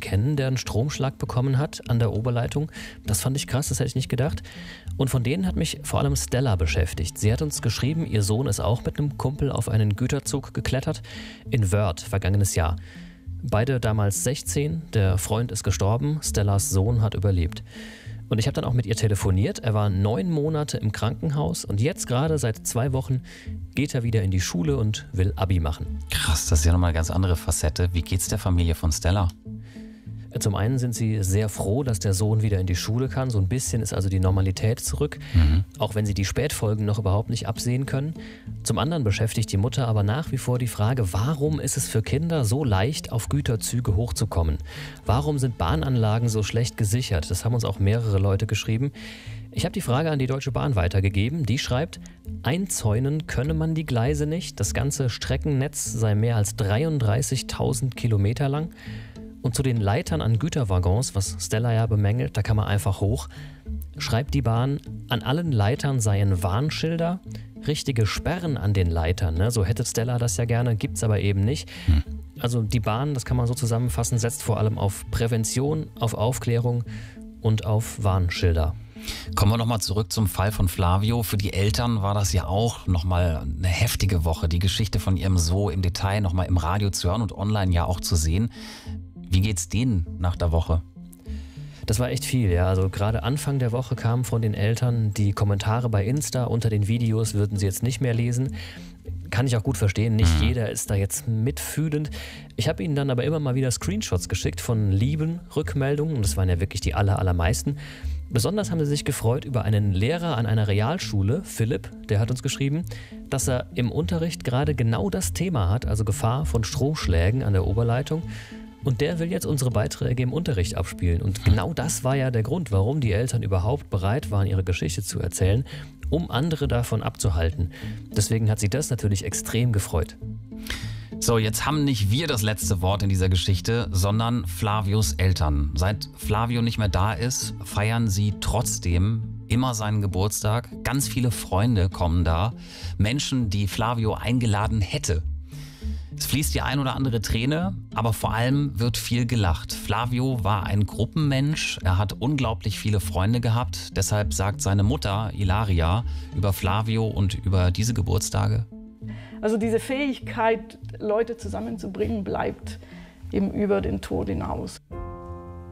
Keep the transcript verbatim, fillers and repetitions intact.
kennen, der einen Stromschlag bekommen hat an der Oberleitung. Das fand ich krass, das hätte ich nicht gedacht. Und von denen hat mich vor allem Stella beschäftigt. Sie hat uns geschrieben, ihr Sohn ist auch mit einem Kumpel auf einen Güterzug geklettert in Wörth, vergangenes Jahr. Beide damals sechzehn, der Freund ist gestorben, Stellas Sohn hat überlebt. Und ich habe dann auch mit ihr telefoniert. Er war neun Monate im Krankenhaus und jetzt gerade seit zwei Wochen geht er wieder in die Schule und will Abi machen. Krass, das ist ja nochmal eine ganz andere Facette. Wie geht's der Familie von Stella? Zum einen sind sie sehr froh, dass der Sohn wieder in die Schule kann. So ein bisschen ist also die Normalität zurück, mhm. auch wenn sie die Spätfolgen noch überhaupt nicht absehen können. Zum anderen beschäftigt die Mutter aber nach wie vor die Frage, warum ist es für Kinder so leicht, auf Güterzüge hochzukommen? Warum sind Bahnanlagen so schlecht gesichert? Das haben uns auch mehrere Leute geschrieben. Ich habe die Frage an die Deutsche Bahn weitergegeben. Die schreibt, einzäunen könne man die Gleise nicht. Das ganze Streckennetz sei mehr als dreiunddreißigtausend Kilometer lang. Und zu den Leitern an Güterwaggons, was Stella ja bemängelt, da kann man einfach hoch, schreibt die Bahn, an allen Leitern seien Warnschilder, richtige Sperren an den Leitern, ne? So hätte Stella das ja gerne, gibt's aber eben nicht. Hm. Also die Bahn, das kann man so zusammenfassen, setzt vor allem auf Prävention, auf Aufklärung und auf Warnschilder. Kommen wir nochmal zurück zum Fall von Flavio. Für die Eltern war das ja auch nochmal eine heftige Woche, die Geschichte von ihrem Sohn im Detail nochmal im Radio zu hören und online ja auch zu sehen. Wie geht's denen nach der Woche? Das war echt viel, ja. Also gerade Anfang der Woche kamen von den Eltern die Kommentare bei Insta unter den Videos, würden sie jetzt nicht mehr lesen. Kann ich auch gut verstehen, nicht mhm. jeder ist da jetzt mitfühlend. Ich habe ihnen dann aber immer mal wieder Screenshots geschickt von lieben Rückmeldungen und das waren ja wirklich die aller, allermeisten. Besonders haben sie sich gefreut über einen Lehrer an einer Realschule, Philipp, der hat uns geschrieben, dass er im Unterricht gerade genau das Thema hat, also Gefahr von Stromschlägen an der Oberleitung. Und der will jetzt unsere Beiträge im Unterricht abspielen. Und genau das war ja der Grund, warum die Eltern überhaupt bereit waren, ihre Geschichte zu erzählen, um andere davon abzuhalten. Deswegen hat sie das natürlich extrem gefreut. So, jetzt haben nicht wir das letzte Wort in dieser Geschichte, sondern Flavios Eltern. Seit Flavio nicht mehr da ist, feiern sie trotzdem immer seinen Geburtstag. Ganz viele Freunde kommen da, Menschen, die Flavio eingeladen hätte. Es fließt die ein oder andere Träne, aber vor allem wird viel gelacht. Flavio war ein Gruppenmensch, er hat unglaublich viele Freunde gehabt. Deshalb sagt seine Mutter Ilaria über Flavio und über diese Geburtstage: Also diese Fähigkeit, Leute zusammenzubringen, bleibt eben über den Tod hinaus.